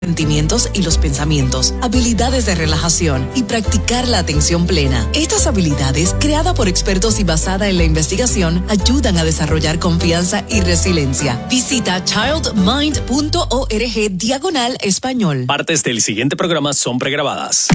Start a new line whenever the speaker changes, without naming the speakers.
sentimientos y los pensamientos, habilidades de relajación y practicar la atención plena. Estas habilidades, creadas por expertos y basadas en la investigación, ayudan a desarrollar confianza y resiliencia. Visita childmind.org/español.
Partes del siguiente programa son pregrabadas.